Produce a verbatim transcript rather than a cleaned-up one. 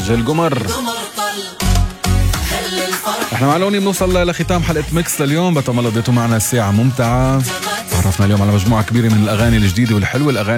برج القمر. احنا مع لوني بنوصل لختام حلقة ميكس لليوم. بتمنى قضيتوا معنا الساعة ممتعة. عرفنا اليوم على مجموعة كبيرة من الأغاني الجديدة والحلوة، الأغاني